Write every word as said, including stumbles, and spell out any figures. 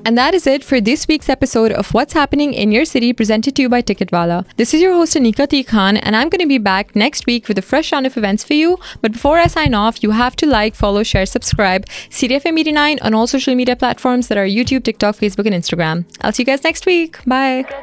And that is it for this week's episode of What's Happening in Your City, presented to you by Ticketwala. This is your host Anika T. Khan, and I'm going to be back next week with a fresh round of events for you. But before I sign off, you have to like, follow, share, subscribe C D F M eighty-nine on all social media platforms that are YouTube, TikTok, Facebook, and Instagram. I'll see you guys next week. Bye.